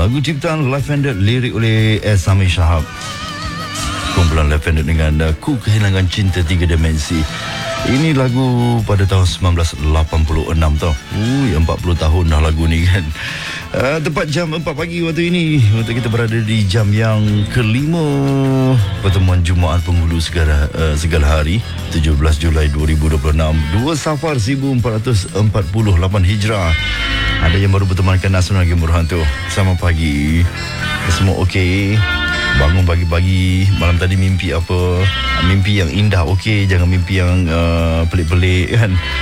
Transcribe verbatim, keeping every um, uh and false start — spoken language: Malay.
Lagu ciptaan Lavender, lirik oleh S. Amir Shahab. Kumpulan Lavender dengan uh, Ku Kehilangan Cinta Tiga Dimensi. Ini lagu pada tahun sembilan belas lapan puluh enam tau. Ui, empat puluh tahun dah lagu ni kan. Uh, tepat jam empat pagi waktu ini, untuk kita berada di jam yang kelima pertemuan Jumaat Penghulu Segala, uh, segala Hari tujuh belas Julai dua ribu dua puluh enam, dua Safar seribu empat ratus empat puluh lapan Hijrah. Ada yang baru bertemankan Nasional Game Burhan tu. Selamat pagi. Semua okey? Bangun pagi-pagi, malam tadi mimpi apa? Mimpi yang indah okey, jangan mimpi yang uh, pelik-pelik kan.